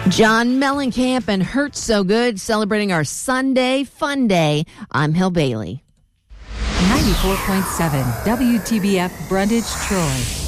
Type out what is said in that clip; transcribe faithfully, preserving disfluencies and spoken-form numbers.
John Mellencamp and Hurt So Good celebrating our Sunday Fun Day. I'm Hill Bailey. ninety-four point seven W T B F Brundage, Troy.